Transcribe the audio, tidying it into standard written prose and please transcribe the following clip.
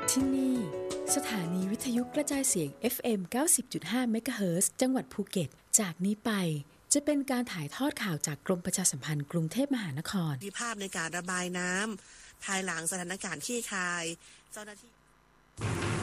ที่นี่สถานีวิทยุกระจายเสียง FM 90.5 เมกะเฮิรตซ์จังหวัดภูเก็ตจากนี้ไปจะเป็นการถ่ายทอดข่าวจากกรมประชาสัมพันธ์กรุงเทพมหานครมีภาพในการระบายน้ำภายหลังสถานการณ์คลี่คลายเจ้าหน้าที่